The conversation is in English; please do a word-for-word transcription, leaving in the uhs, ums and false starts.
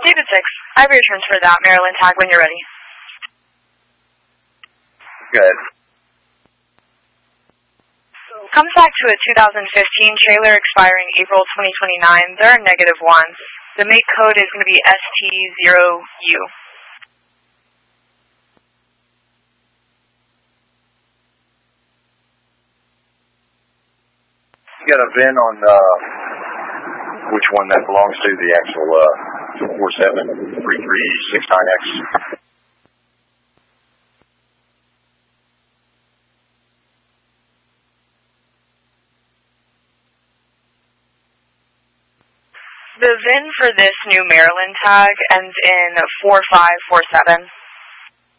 David six, I have your transfer that Maryland tag when you're ready. Good. Comes back to a two thousand fifteen trailer expiring April twenty twenty-nine. There are negative ones. The make code is going to be S T zero U. You got a V I N on uh, which one that belongs to, the actual uh, four seven three three six nine X? The V I N for this new Maryland tag ends in four five four seven.